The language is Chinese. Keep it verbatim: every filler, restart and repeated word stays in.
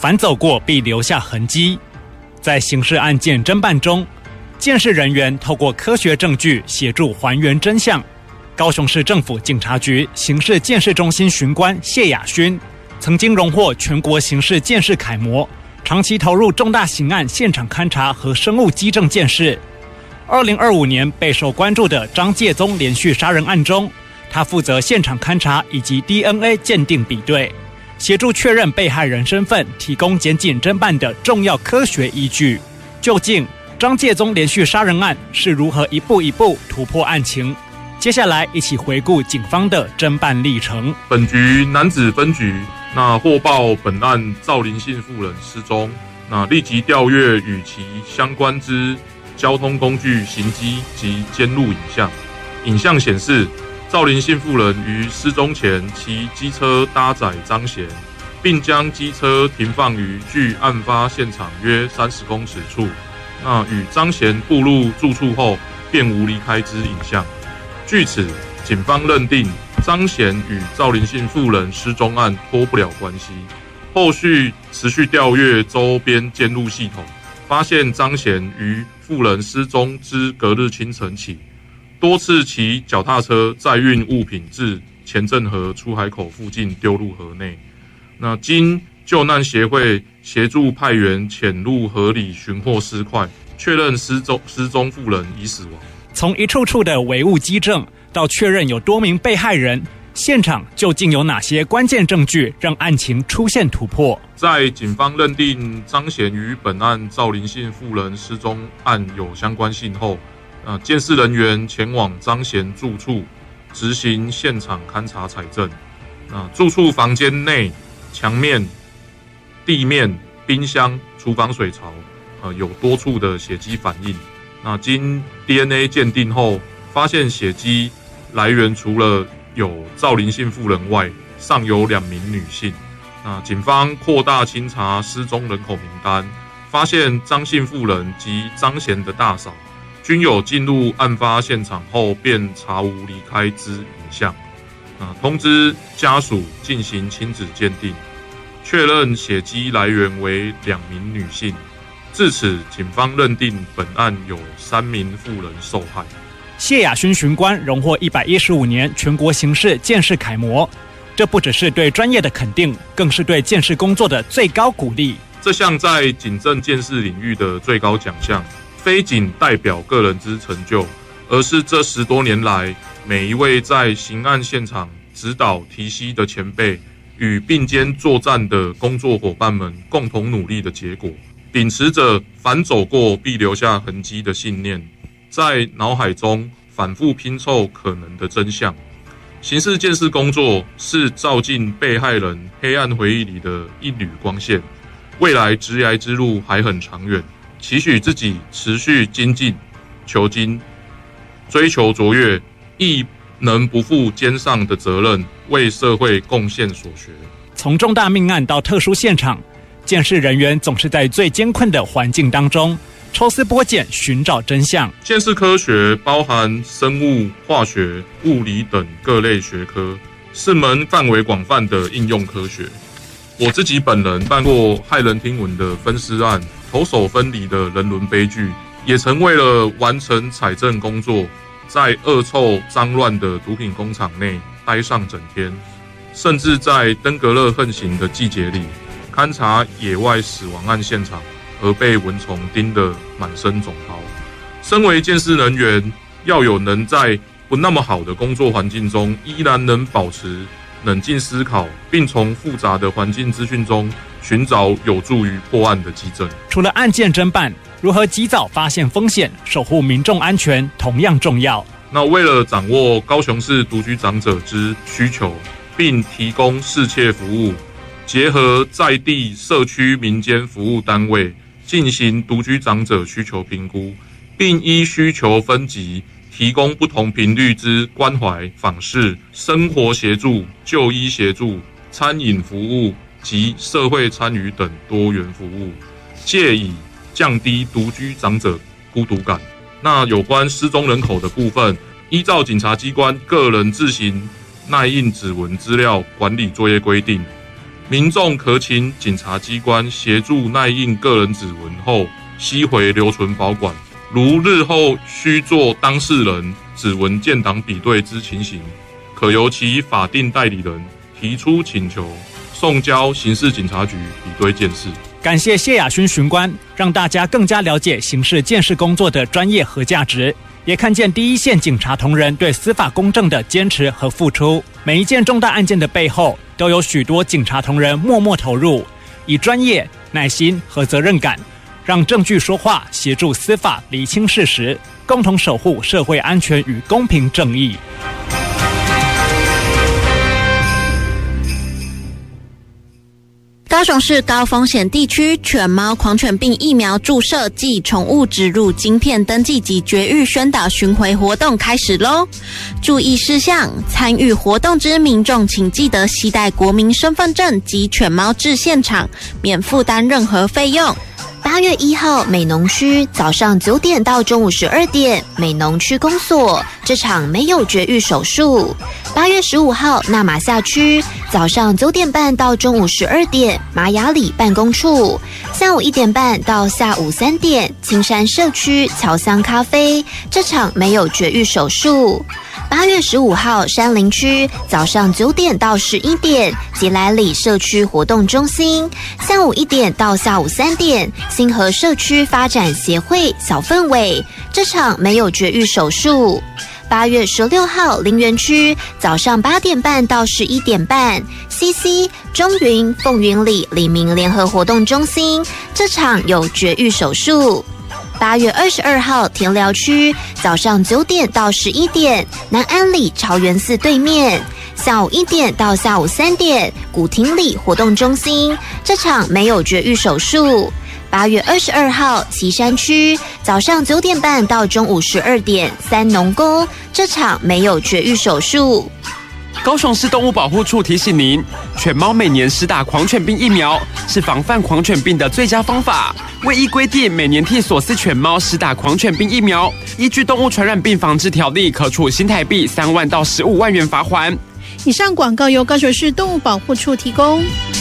凡走过必留下痕迹。在刑事案件侦办中，鉴识人员透过科学证据协助还原真相。高雄市政府警察局刑事鉴识中心巡官谢雅勋，曾经荣获全国刑事鉴识楷模，长期投入重大刑案现场勘查和生物基证鉴识。二零二五年备受关注的张介宗连续杀人案中，他负责现场勘查以及 D N A 鉴定比对，协助确认被害人身份，提供检警侦办的重要科学依据。究竟张介宗连续杀人案是如何一步一步突破案情？接下来一起回顾警方的侦办历程。 本局楠梓分局那获报本案赵林姓妇人失踪，那立即调阅与其相关之交通工具、行迹及监录影像。影像显示，赵林姓妇人于失踪前骑机车搭载张贤，并将机车停放于距案发现场约三十公尺处。那与张贤步入住处后，便无离开之影像。据此，警方认定张贤与赵林姓妇人失踪案脱不了关系。后续持续调阅周边监录系统，发现张贤于妇人失踪之隔日清晨起，多次骑脚踏车载运物品至前镇河出海口附近丢入河内。那经救难协会协助派员潜入河里寻获尸块，确认失踪失踪妇人已死亡。 从一处处的唯物基证到确认有多名被害人，现场究竟有哪些关键证据让案情出现突破？ 在警方认定张贤与本案赵林姓妇人失踪案有相关性后，呃，鉴识人员前往张贤住处执行现场勘查采证。呃，住处房间内墙面、地面、冰箱、厨房水槽，呃，有多处的血迹反应。那经 D N A 鉴定后，发现血迹来源除了有赵林姓妇人外，尚有两名女性。那警方扩大清查失踪人口名单，发现张姓妇人及张贤的大嫂均有进入案发现场后便查无离开之影像。那通知家属进行亲子鉴定，确认血迹来源为两名女性。至此，警方认定本案有三名妇人受害。 谢雅勋巡官荣获一百一十五年全国刑事鉴识楷模，这不只是对专业的肯定，更是对鉴识工作的最高鼓励。 这项在警政鉴识领域的最高奖项，非仅代表个人之成就，而是这十多年来每一位在刑案现场指导提携的前辈与并肩作战的工作伙伴们共同努力的结果。秉持着凡走过必留下痕迹的信念，在脑海中反复拼凑可能的真相。刑事鉴识工作是照进被害人黑暗回忆里的一缕光线，未来职涯之路还很长远，期许自己持续精进、求精、追求卓越，亦能不负肩上的责任，为社会贡献所学。 从重大命案到特殊现场，鉴识人员总是在最艰困的环境当中抽丝剥茧寻找真相。 鉴识科学包含生物、化学、物理等各类学科，是门范围广泛的应用科学。我自己本人办过骇人听闻的分尸案、头手分离的人伦悲剧，也曾为了完成采证工作，在恶臭脏乱的毒品工厂内待上整天，甚至在登革热横行的季节里勘察野外死亡案现场，而被蚊虫叮得满身肿泡。身为鉴识人员，要有能在不那么好的工作环境中，依然能保持冷静思考，并从复杂的环境资讯中寻找有助于破案的基证。 除了案件侦办，如何及早发现风险，守护民众安全同样重要。 那为了掌握高雄市独居长者之需求，并提供适切服务，结合在地社区民间服务单位进行独居长者需求评估，并依需求分级提供不同频率之关怀、访视、生活协助、就医协助、餐饮服务及社会参与等多元服务，借以降低独居长者孤独感。那有关失踪人口的部分，依照警察机关个人自行耐印指纹资料管理作业规定， 民众可请警察机关协助耐印个人指纹后吸回留存保管。如日后需做当事人指纹建档比对之情形，可由其法定代理人提出请求，送交刑事警察局比对鉴识。 感谢谢雅勋巡官，让大家更加了解刑事鉴识工作的专业和价值，也看见第一线警察同仁对司法公正的坚持和付出。每一件重大案件的背后，都有许多警察同仁默默投入，以专业、耐心和责任感，让证据说话，协助司法厘清事实，共同守护社会安全与公平正义。 高雄市高风险地区犬猫狂犬病疫苗注射暨宠物植入晶片登记及绝育宣导巡回活动开始咯！注意事项：参与活动之民众请记得携带国民身份证及犬猫至现场，免负担任何费用。 八月一号，美浓区早上九点到中午十二点，美浓区公所这场没有绝育手术。八月十五号，纳马夏区早上九点半到中午十二点，玛雅里办公处；下午一点半到下午三点，青山社区侨香咖啡这场没有绝育手术。八月十五号，山林区早上九点到十一点，吉来里社区活动中心；下午一点到下午三点，新河社区发展协会小氛围这场没有绝育手术。八月十六号，林园区早上八点半到十一点半 ，C C 中云凤云里李明联合活动中心这场有绝育手术。八月二十二号，田寮区早上九点到十一点，南安里朝元寺对面；下午一点到下午三点，古亭里活动中心这场没有绝育手术。八月二十二号，旗山区早上九点半到中午十二点，三农宫这场没有绝育手术。 高雄市动物保护处提醒您，犬猫每年施打狂犬病疫苗是防范狂犬病的最佳方法。为依规定，每年替所饲犬猫施打狂犬病疫苗，依据动物传染病防治条例，可处新台币三万到十五万元罚锾。 以上广告由高雄市动物保护处提供。